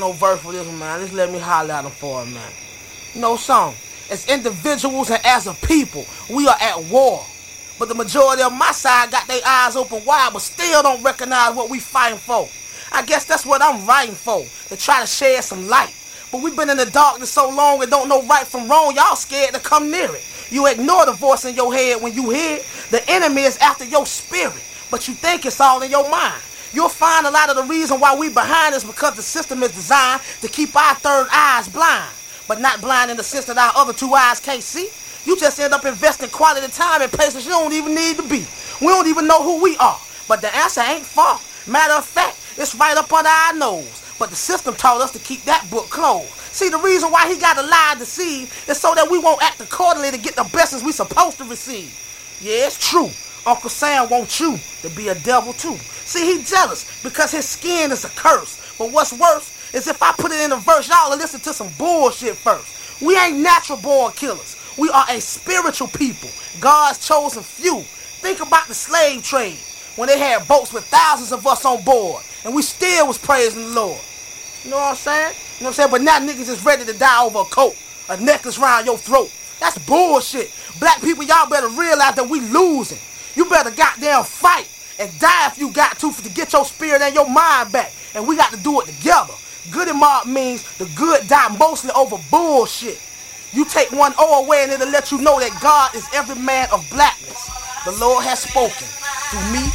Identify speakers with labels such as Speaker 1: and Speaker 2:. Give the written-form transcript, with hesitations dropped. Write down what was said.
Speaker 1: No verse for this one, man. Just let me holler at them for it, man. No song. As individuals and as a people, we are at war. But the majority of my side got their eyes open wide, but still don't recognize what we fighting for. I guess that's what I'm writing for, to try to shed some light. But we've been in the darkness so long and don't know right from wrong, y'all scared to come near it. You ignore the voice in your head when you hear it. The enemy is after your spirit, but you think it's all in your mind. You'll find a lot of the reason why we behind is because the system is designed to keep our third eyes blind, but not blind in the sense that our other two eyes can't see. You just end up investing quality time in places you don't even need to be. We don't even know who we are, but the answer ain't far. Matter of fact, it's right up under our nose, but the system taught us to keep that book closed. See, the reason why he got to lie and deceive is so that we won't act accordingly to get the blessings we supposed to receive. Yeah, it's true. Uncle Sam wants you to be a devil too. See, he jealous because his skin is a curse. But what's worse is if I put it in a verse, y'all will listen to some bullshit first. We ain't natural born killers. We are a spiritual people, God's chosen few. Think about the slave trade when they had boats with thousands of us on board and we still was praising the Lord. You know what I'm saying? You know what I'm saying? But now niggas is ready to die over a coat, a necklace around your throat. That's bullshit. Black people, y'all better realize that we losing. You better goddamn fight and die if you got to get your spirit and your mind back. And we got to do it together. Good and mob means the good die mostly over bullshit. You take one O away and it'll let you know that God is every man of blackness. The Lord has spoken through me.